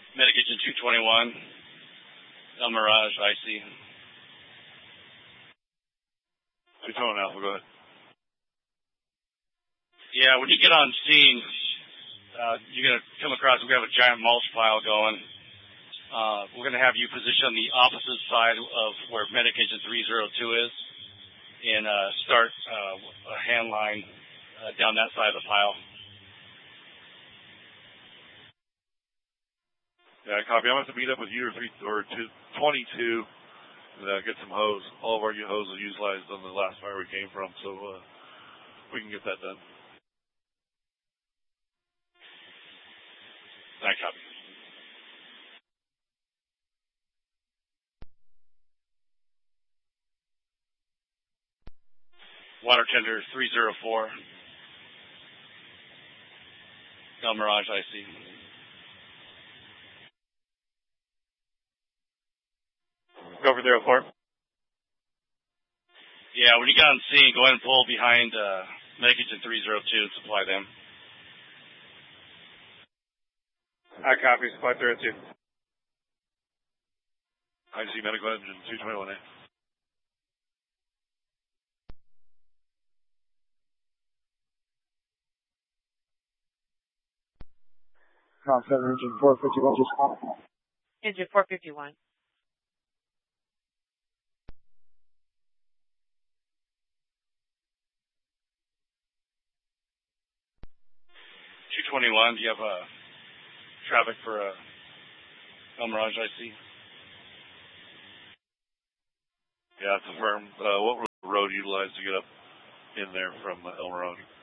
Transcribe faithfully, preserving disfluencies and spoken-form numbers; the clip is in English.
Medication two twenty-one, El Mirage, I C. two twenty-one Alpha, go ahead. Yeah, when you get on scene, uh, you're going to come across, we have a giant mulch pile going. Uh, we're going to have you position on the opposite side of where medication three oh two is and uh, start uh, a hand line uh, down that side of the pile. Yeah, copy. I'm going to meet up with you or, three, or two, twenty-two and uh, get some hose. All of our hose are utilized on the last fire we came from, so uh, we can get that done. I copy. Water tender three oh four, El Mirage, I C. Go for zero four. Yeah, when you get on scene, go ahead and pull behind uh, medication three oh two and supply them. I copy, supply three oh two. I C medical engine two twenty-one A. Com seven, engine four fifty-one, just call. Engine four fifty-one. two twenty-one, do you have uh, traffic for uh, El Mirage, I C? Yeah, it's affirmed. Uh, what was the road utilized to get up in there from uh, El Mirage?